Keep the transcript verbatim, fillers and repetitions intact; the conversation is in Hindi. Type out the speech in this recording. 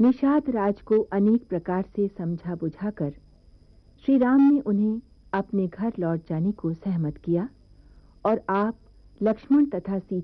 निषाद राज को अनेक प्रकार से समझा बुझाकर श्री राम ने उन्हें अपने घर लौट जाने को सहमत किया और आप लक्ष्मण तथा सीता